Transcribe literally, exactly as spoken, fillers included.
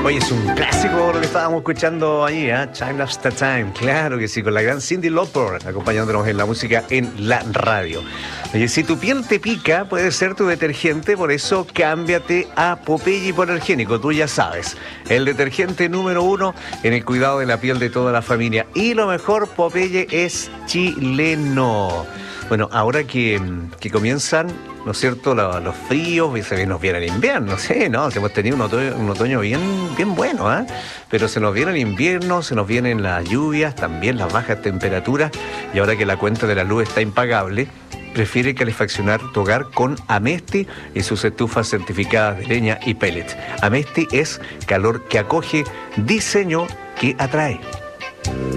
Oye, es un clásico lo que estábamos escuchando ahí, ¿eh? Time After Time, claro que sí, con la gran Cyndi Lauper acompañándonos en la música en la radio. Oye, si tu piel te pica, puede ser tu detergente, por eso cámbiate a Popeye Hipoalergénico, tú ya sabes, el detergente número uno en el cuidado de la piel de toda la familia. Y lo mejor, Popeye es chileno. Bueno, ahora que, que comienzan, ¿no es cierto?, los, los fríos, se nos viene el invierno, sí, ¿no? Hemos tenido un otoño, un otoño bien, bien bueno, ¿eh? Pero se nos viene el invierno, se nos vienen las lluvias, también las bajas temperaturas, y ahora que la cuenta de la luz está impagable, prefiere calefaccionar tu hogar con Amesti y sus estufas certificadas de leña y pellets. Amesti es calor que acoge, diseño que atrae.